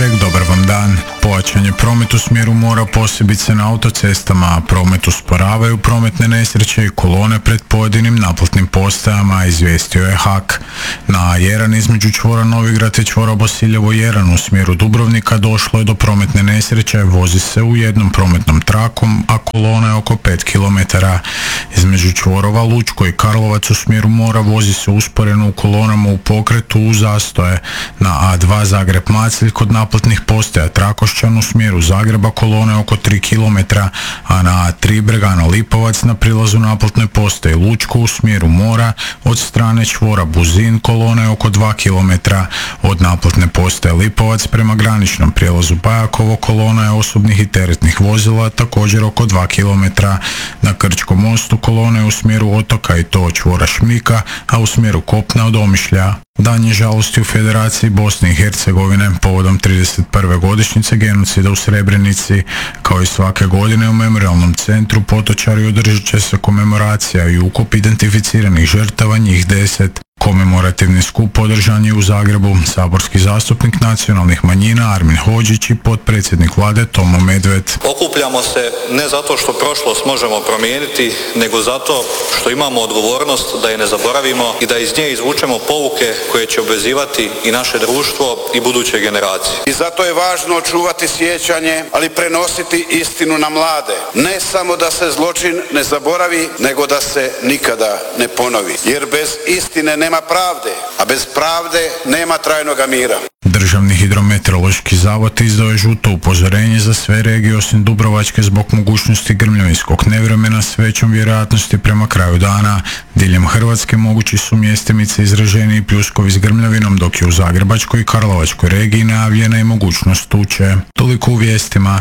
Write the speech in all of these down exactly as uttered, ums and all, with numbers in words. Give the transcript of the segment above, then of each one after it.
Zagreb, dobar vam dan. Pojačan je promet u smjeru mora, posebice na autocestama, a promet usporavaju prometne nesreće i kolone pred pojedinim naplatnim postajama, izvijestio je H A K. Na A jedan između čvora Novigrad i čvora Bosiljevo jedan u smjeru Dubrovnika došlo je do prometne nesreće, vozi se u jednom prometnom trakom, a kolona je oko pet kilometara. Između čvorova Lučko i Karlovac u smjeru mora vozi se usporeno u kolonama u pokretu u zastoje. Na A dva Zagreb-Macelj kod naplatnih postaja Trakošćan u smjeru Zagreba kolone oko tri kilometra, a na A tri Bregano-Lipovac na prilazu naplatne postaje Lučko u smjeru mora od strane čvora Buzin kolone oko dva kilometra. Od naplatne postaje Lipovac prema graničnom prijelazu Bajakovo kolona je osobnih i teretnih vozila također oko dva kilometra. Na Krčkom mostu kolone je u smjeru otoka i to od čvora Šmika, a u smjeru kopna od Omišlja. Dan je žalosti u Federaciji Bosne i Hercegovine povodom trideset prve godišnjice genocida u Srebrenici. Kao i svake godine u Memorijalnom centru Potočari održat će se komemoracija i ukop identificiranih žrtava, njih deset. Komemorativni skup održan je u Zagrebu. Saborski zastupnik nacionalnih manjina Armin Hodžić i potpredsjednik vlade Tomo Medved. Okupljamo se ne zato što prošlost možemo promijeniti, nego zato što imamo odgovornost da je ne zaboravimo i da iz nje izvučemo pouke koje će obvezivati i naše društvo i buduće generacije. I zato je važno očuvati sjećanje, ali prenositi istinu na mlade. Ne samo da se zločin ne zaboravi, nego da se nikada ne ponovi. Jer bez istine nema Nema pravde, a bez pravde nema trajnoga mira. Državni hidrometeorološki zavod izdao je žuto upozorenje za sve regije osim Dubrovačke zbog mogućnosti grmljavinskog nevremena s većom vjerojatnosti prema kraju dana. Diljem Hrvatske mogući su mjestimice izraženiji pljuskovi s grmljavinom, dok je u Zagrebačkoj i Karlovačkoj regiji najavljena i mogućnost tuče. Toliko u vijestima.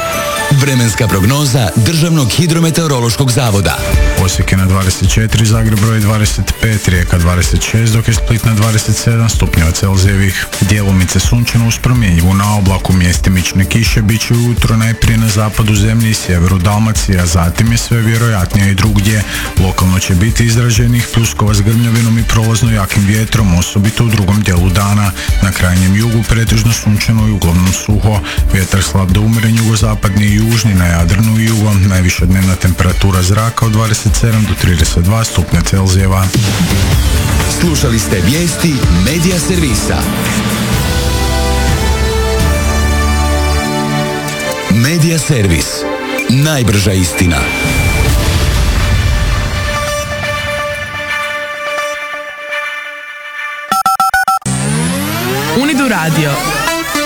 Vremenska prognoza Državnog hidrometeorološkog zavoda. Osijek je na dvadeset četiri, Zagreb broj dvadeset pet, Rijeka dvadeset šest, dok je Split na dvadeset sedam stupnjeva Celzijevih. Djelomice sunčano uz promjenjivu na oblaku, mjestimične kiše bit će ujutro najprije na zapadu zemlje i sjeveru Dalmacije, a zatim je sve vjerojatnije i drugdje. Lokalno će biti izraženih pljuskova s grmljavinom i prolazno jakim vjetrom, osobito u drugom dijelu dana. Na krajnjem jugu pretežno sunčano i uglavnom suho. Vjetar slab do umjeren jugozapadni i južni, na Jadranu i jugom. Najviša dnevna temperatura zraka od dvadeset sedam do trideset dva stupnja Celzijeva. Slušali ste vijesti Medija servisa. Medija servis. Najbrža istina. Unidu radio.